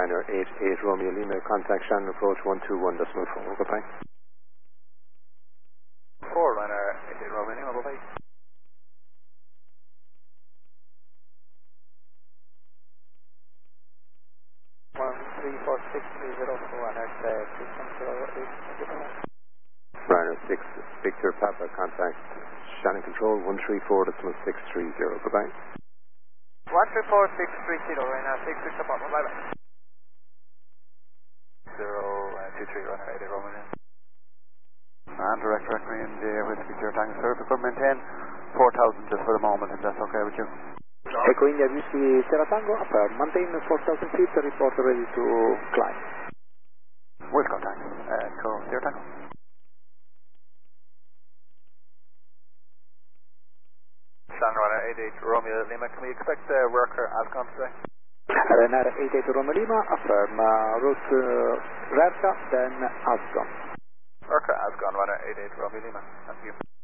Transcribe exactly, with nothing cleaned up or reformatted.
Ryanair eight eight Romeo Lima, contact Shannon approach one two one decimal four, goodbye. four Ryanair eight eight Romeo Lima, goodbye. one three four six three zero for Ryanair six one zero eight, goodbye. Ryanair six Victor Papa, contact Shannon control one three four decimal six three zero, goodbye. one three four six three zero Ryanair six Victor Papa, bye bye. zero two three Ryanair eight eight Romeo Lima. And direct directory in the with Victor Tango Surf, we could maintain four thousand just for the moment, if that's okay with you. Echo India Whiskey Sierra Tango, affirm, maintain four thousand feet, report ready to climb. Whiskey Tango, Echo Sierra Tango. Shannon Ryanair eight eight Romeo Lima, can we expect uh, worker Ascom today? Ryanair eight eight Romeo Lima, affirm, uh, route uh, Rerka, then Ascom. Worker Ascom, Ryanair eight eight Romeo Lima, thank you.